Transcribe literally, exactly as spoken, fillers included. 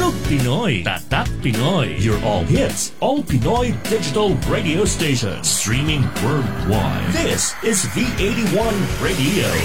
Loud Pinoy, Tatak Pinoy. Your all hits, all Pinoy digital radio station. Streaming worldwide. This is V eighty-one Radio.